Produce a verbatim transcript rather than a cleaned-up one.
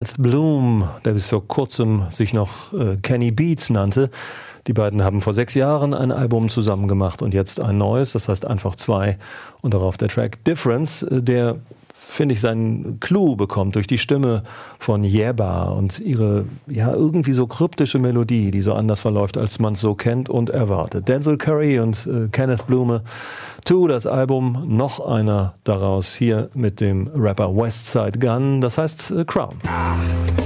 Kenneth Bloom, der bis vor kurzem sich noch äh, Kenny Beats nannte. Die beiden haben vor sechs Jahren ein Album zusammen gemacht und jetzt ein neues, das heißt einfach zwei. Und darauf der Track Difference, der, finde ich, seinen Clou bekommt durch die Stimme von Yebba und ihre ja irgendwie so kryptische Melodie, die so anders verläuft, als man es so kennt und erwartet. Denzel Curry und äh, Kenneth Blume, Two, das Album, noch einer daraus hier mit dem Rapper Westside Gunn, das heißt äh, Crown.